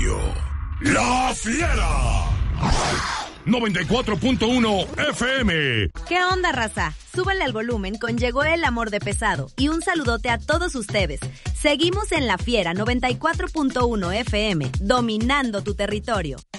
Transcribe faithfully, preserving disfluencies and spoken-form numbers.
territorio. ¡La Fiera! noventa y cuatro punto uno F M. ¿Qué onda, raza? Súbale al volumen con Llegó el Amor de Pesado y un saludote a todos ustedes. Seguimos en La Fiera noventa y cuatro punto uno F M, dominando tu territorio.